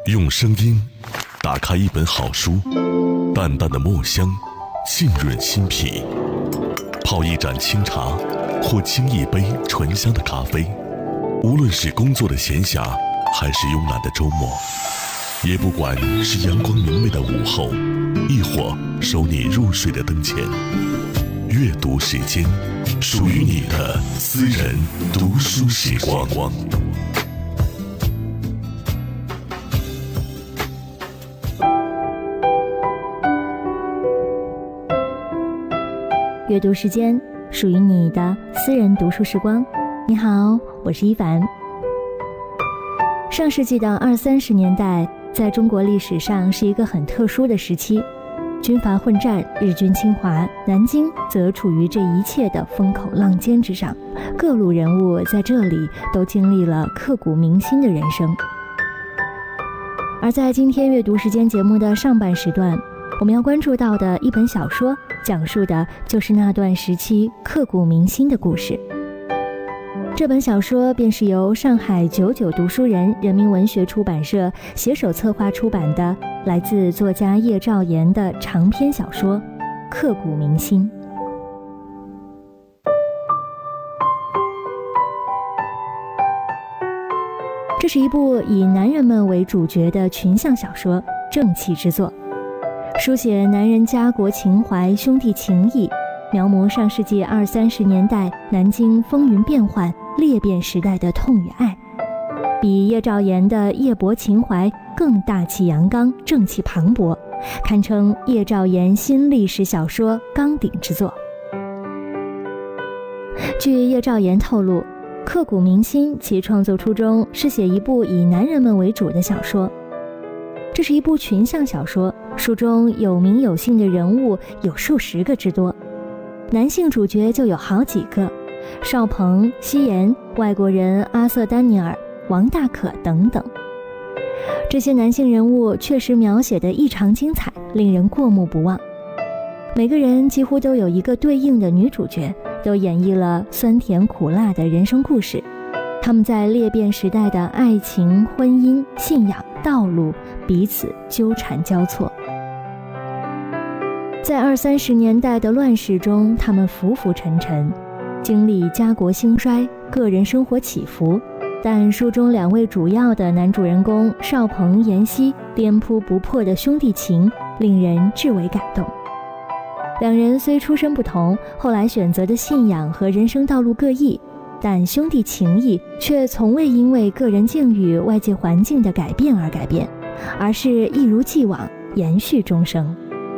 用声音打开一本好书，淡淡的墨香浸润心脾，泡一盏清茶或沏一杯醇香的咖啡。无论是工作的闲暇还是慵懒的周末，也不管是阳光明媚的午后，亦或收你入睡的灯前，阅读时间，属于你的私人读书时光。 阅读时间，属于你的私人读书时光。你好，我是一凡。上世纪的20-30年代，在中国历史上是一个很特殊的时期，军阀混战，日军侵华，南京则处于这一切的风口浪尖之上，各路人物在这里都经历了刻骨铭心的人生。而在今天阅读时间节目的上半时段，我们要关注到的一本小说，讲述的就是那段时期刻骨铭心的故事。这本小说便是由上海99读书人人民文学出版社携手策划出版的，来自作家叶兆言的长篇小说《刻骨铭心》。这是一部以男人们为主角的群像小说，正气之作，书写男人家国情怀、兄弟情谊，描摹上世纪20-30年代南京风云变幻、裂变时代的痛与爱，比叶兆言的夜泊情怀更大气阳刚、正气磅礴，堪称叶兆言新历史小说纲鼎之作。据叶兆言透露，刻骨铭心其创作初衷是写一部以男人们为主的小说。这是一部群像小说，书中有名有姓的人物有数十个之多，男性主角就有好几个，邵鹏、希言、外国人阿瑟·丹尼尔、王大可等等。这些男性人物确实描写得异常精彩，令人过目不忘。每个人几乎都有一个对应的女主角，都演绎了酸甜苦辣的人生故事。他们在裂变时代的爱情、婚姻、信仰、道路彼此纠缠交错。在20-30年代的乱世中，他们浮浮沉沉，经历家国兴衰、个人生活起伏，但书中两位主要的男主人公邵鹏、妍希颠扑不破的兄弟情令人至为感动。两人虽出身不同，后来选择的信仰和人生道路各异，但兄弟情谊却从未因为个人境遇、外界环境的改变而改变，而是一如既往，延续终生。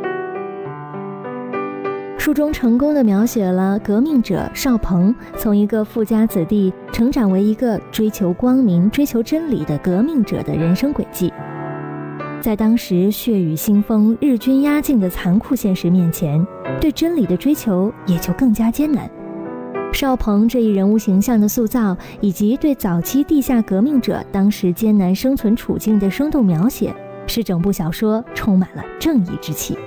书中成功地描写了革命者邵鹏从一个富家子弟成长为一个追求光明、追求真理的革命者的人生轨迹。在当时血雨腥风、日军压境的残酷现实面前，对真理的追求也就更加艰难。邵鹏这一人物形象的塑造，以及对早期地下革命者当时艰难生存处境的生动描写，使整部小说充满了正义之气。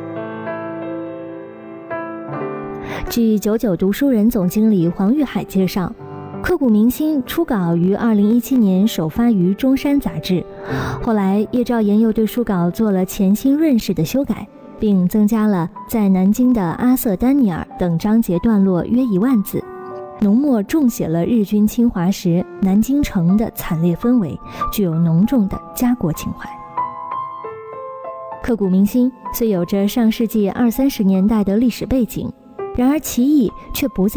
据99读书人总经理黄玉海介绍，刻骨铭心初稿于2017年首发于中山杂志，后来叶兆言又对书稿做了潜心润饰的修改，并增加了在南京的阿瑟·丹尼尔等章节段落约1万字，浓墨重写了日军侵华时南京城的惨烈氛围，具有浓重的家国情怀。刻骨铭心虽有着上世纪20-30年代的历史背景，然而其意却不在